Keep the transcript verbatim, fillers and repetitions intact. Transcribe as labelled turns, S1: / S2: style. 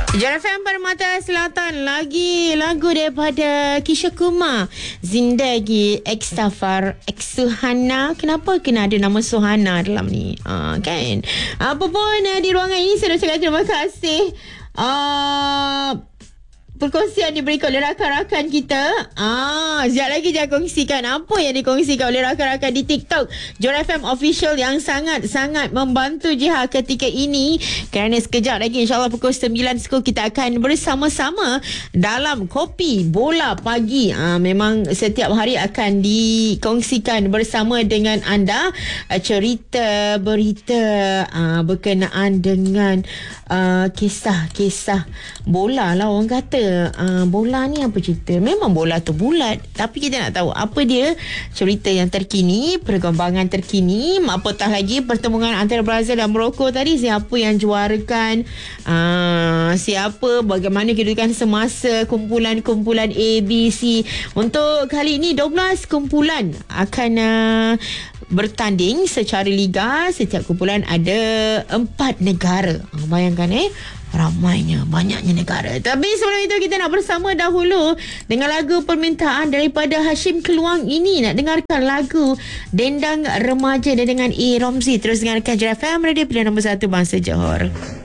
S1: J R F M Permata Selatan, lagi lagu daripada Kisha Kumar, Zindagi X Safar X Suhana. Kenapa kena ada nama Suhana dalam ni? Uh, kan? Apa pun uh, di ruangan ini saya nak cakap terima kasih. Uh, Perkongsian diberikan oleh rakan-rakan kita. Ah, sekejap lagi jangan kongsikan apa yang dikongsikan oleh rakan-rakan di TikTok J R F M Official yang sangat-sangat membantu Jiha ketika ini. Kerana sekejap lagi insyaAllah pukul sembilan skul kita akan bersama-sama dalam Kopi Bola Pagi. Ah, memang setiap hari akan dikongsikan bersama dengan anda ah, cerita berita ah, berkenaan dengan ah, kisah-kisah bola lah orang kata. Uh, bola ni apa cerita? Memang bola tu bulat, tapi kita nak tahu apa dia cerita yang terkini, perkembangan terkini, apatah lagi pertemuan antara Brazil dan Morocco tadi, siapa yang juarakan, uh, siapa, bagaimana kedudukan semasa kumpulan-kumpulan A, B, C. Untuk kali ini dua belas kumpulan akan uh, bertanding secara liga. Setiap kumpulan ada empat negara. uh, Bayangkan eh, ramainya, banyaknya negara. Tapi sebelum itu kita nak bersama dahulu dengan lagu permintaan daripada Hashim Keluang ini. Nak dengarkan lagu Dendang Remaja dan dengan A. Romzi. Terus dengarkan J R F M Radio Pilihan Nombor satu Bangsa Johor.